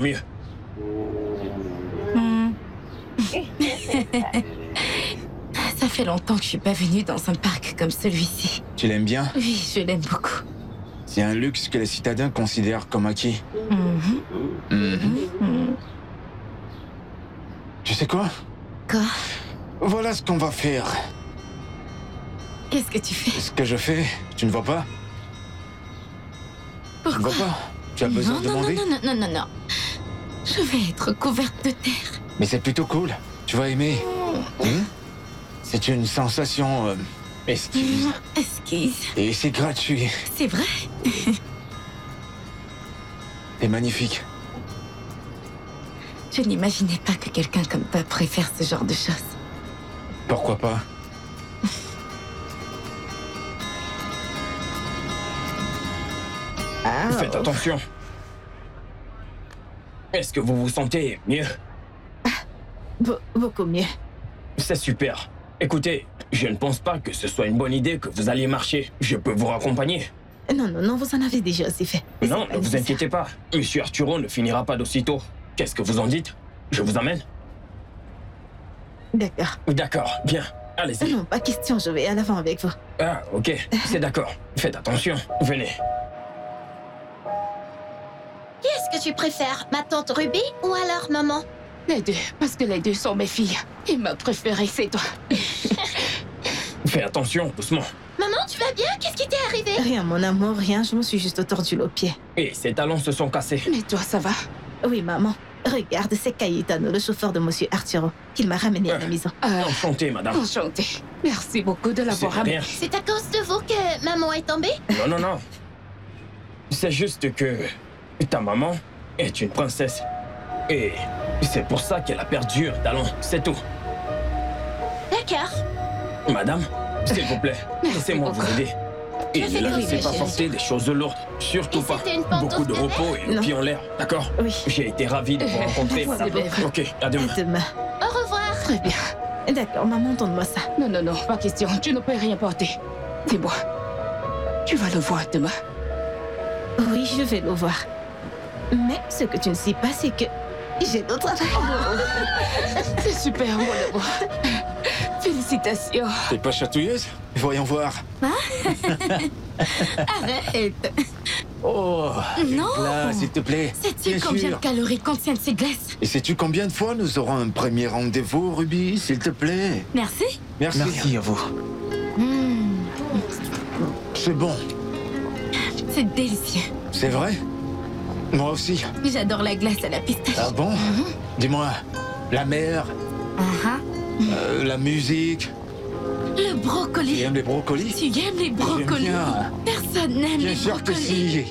mieux. Ça fait longtemps que je suis pas venue dans un parc comme celui-ci. Tu l'aimes bien? Oui, je l'aime beaucoup. C'est un luxe que les citadins considèrent comme acquis. Tu sais quoi? Quoi? Voilà ce qu'on va faire. Qu'est-ce que tu fais? Ce que je fais, tu ne vois pas? Tu ne Pourquoi? vois pas? Tu as besoin de demander? Non. Je vais être couverte de terre. Mais c'est plutôt cool. Tu vas aimer. C'est une sensation esquisse. Esquisse. Et c'est gratuit. C'est vrai? C'est magnifique. Je n'imaginais pas que quelqu'un comme toi préfère ce genre de choses. Pourquoi pas? Faites attention. Est-ce que vous vous sentez mieux? Beaucoup mieux. C'est super. Écoutez, je ne pense pas que ce soit une bonne idée que vous alliez marcher. Je peux vous raccompagner. Non, vous en avez déjà assez fait. Non, ne vous inquiétez pas. Monsieur Arturo ne finira pas d'aussitôt. Qu'est-ce que vous en dites? Je vous amène? D'accord. D'accord, bien. Allez-y. Non, pas question, je vais à l'avant avec vous. Ah, ok, c'est d'accord. Faites attention. Venez. Qui est-ce que tu préfères, ma tante Ruby ou alors maman? Les deux, parce que les deux sont mes filles. Et ma préférée, c'est toi. Fais attention, doucement. Maman, tu vas bien? Qu'est-ce qui t'est arrivé? Rien, mon amour, rien, je me suis juste tordu le pied. Et ses talons se sont cassés. Mais toi, ça va? Oui, maman. Regarde, c'est Caetano, le chauffeur de monsieur Arturo, qu'il m'a ramené à la maison. Enchanté, madame. Enchantée. Merci beaucoup de C'est l'avoir rien. ramené. C'est à cause de vous que maman est tombée? Non. C'est juste que ta maman est une princesse. Et c'est pour ça qu'elle a perdu un talon. C'est tout. D'accord. Madame, s'il vous plaît, laissez-moi vous aider. Et Je ne fais la comme laissez ça, pas chérie. porter des choses lourdes. Surtout Et pas. c'était une pantoufle Beaucoup de de repos et le Non. pied en l'air, d'accord? Oui. J'ai été ravi de vous rencontrer. Merci beaucoup. Ok, à demain. À demain. Au revoir. Très bien. D'accord, maman, donne-moi ça. Non, pas question. Tu ne peux rien porter. C'est moi. Tu vas le voir demain. Oui, je vais le voir. Mais ce que tu ne sais pas, c'est que j'ai d'autres affaires. C'est super, mon amour. Félicitations. T'es pas chatouilleuse? Voyons voir. Arrête. Oh, Non. là, s'il te plaît. Sais-tu Bien combien sûr. de calories contiennent ces glaces? Et sais-tu combien de fois nous aurons un premier rendez-vous, Ruby, s'il te plaît? Merci. Merci. Merci à vous. C'est bon. C'est délicieux. C'est vrai? Moi aussi. J'adore la glace à la pistache. Ah bon? Dis-moi, la mer, la musique, Le tu brocoli. aimes les brocolis? Tu aimes les J'aime brocolis? bien. Personne n'aime Bien les sûr que brocolis. si.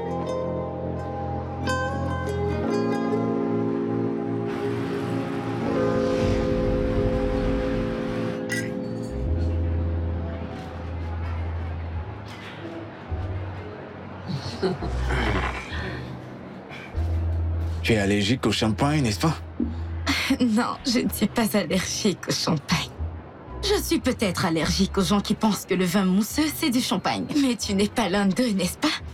Tu es allergique au champagne, n'est-ce pas? Non, je ne suis pas allergique au champagne. Je suis peut-être allergique aux gens qui pensent que le vin mousseux, c'est du champagne. Mais tu n'es pas l'un d'eux, n'est-ce pas?